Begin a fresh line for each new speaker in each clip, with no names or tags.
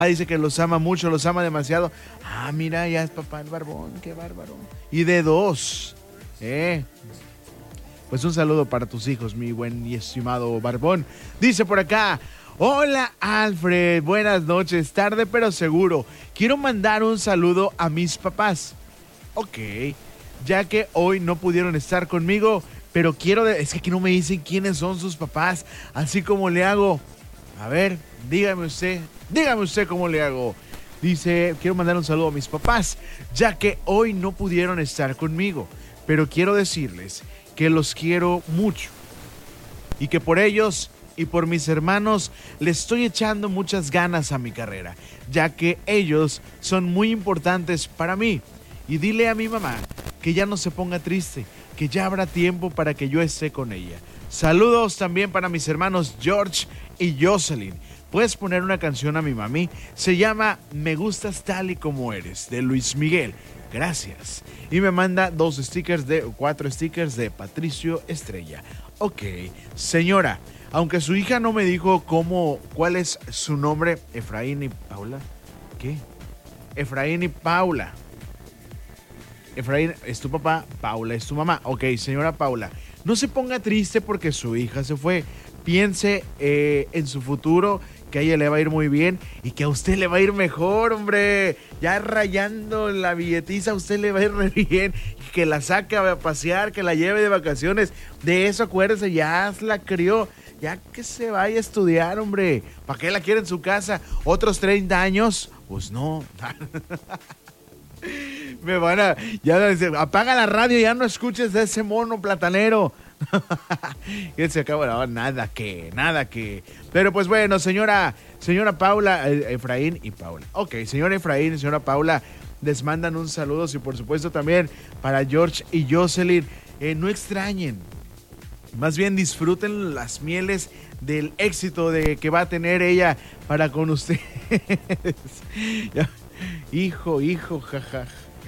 dice que los ama mucho, los ama demasiado. Ah, mira, ya es papá el barbón, qué bárbaro. Y de dos, Pues un saludo para tus hijos, mi buen y estimado barbón. Dice por acá: hola Alfred, buenas noches, tarde pero seguro. Quiero mandar un saludo a mis papás. Ok, ya que hoy no pudieron estar conmigo, pero es que aquí no me dicen quiénes son sus papás, así como le hago. A ver, dígame usted cómo le hago. Dice: quiero mandar un saludo a mis papás, ya que hoy no pudieron estar conmigo, pero quiero decirles que los quiero mucho y que por ellos y por mis hermanos le estoy echando muchas ganas a mi carrera, ya que ellos son muy importantes para mí. Y dile a mi mamá que ya no se ponga triste, que ya habrá tiempo para que yo esté con ella. Saludos también para mis hermanos George y Jocelyn. Puedes poner una canción a mi mami, se llama Me gustas tal y como eres, de Luis Miguel. Gracias. Y me manda 4 stickers de Patricio Estrella. Ok, señora, aunque su hija no me dijo cuál es su nombre, Efraín y Paula. ¿Qué? Efraín y Paula. Efraín es tu papá, Paula es tu mamá. Ok, señora Paula, no se ponga triste porque su hija se fue. Piense en su futuro, que a ella le va a ir muy bien y que a usted le va a ir mejor, hombre. Ya rayando la billetiza, a usted le va a ir re bien. Que la saque a pasear, que la lleve de vacaciones. De eso acuérdese, ya la crió. Ya que se vaya a estudiar, hombre. ¿Para qué la quiere en su casa? ¿Otros 30 años? Pues no. Me van a... apaga la radio, ya no escuches de ese mono platanero. Y se acabó, no, nada que. Pero pues bueno, señora Paula, Efraín y Paula. Ok, señora Efraín y señora Paula, les mandan un saludo y por supuesto también para George y Jocelyn. No extrañen, más bien disfruten las mieles del éxito que va a tener ella para con ustedes. Hijo, jaja.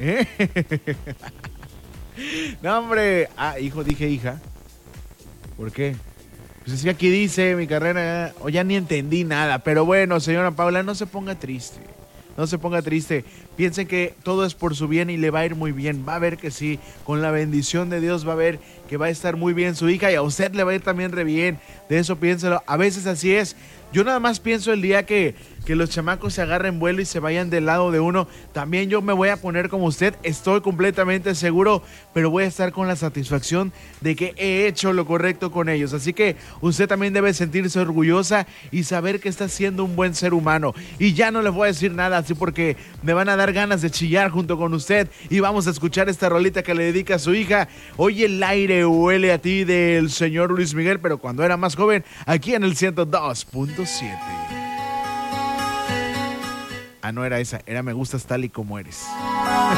No, hombre. Hijo, dije hija. ¿Por qué? Pues es que aquí dice mi carrera, ya ni entendí nada. Pero bueno, señora Paula, no se ponga triste. No se ponga triste. Piensen que todo es por su bien y le va a ir muy bien. Va a ver que sí. Con la bendición de Dios va a ver que va a estar muy bien su hija y a usted le va a ir también re bien. De eso piénselo. A veces así es. Yo nada más pienso el día que los chamacos se agarren vuelo y se vayan del lado de uno. También yo me voy a poner como usted. Estoy completamente seguro, pero voy a estar con la satisfacción de que he hecho lo correcto con ellos. Así que usted también debe sentirse orgullosa y saber que está siendo un buen ser humano. Y ya no les voy a decir nada así porque me van a dar ganas de chillar junto con usted. Y vamos a escuchar esta rolita que le dedica a su hija. Hoy el aire huele a ti, del señor Luis Miguel, pero cuando era más joven, aquí en el 102.7. No era esa, era Me gustas tal y como eres.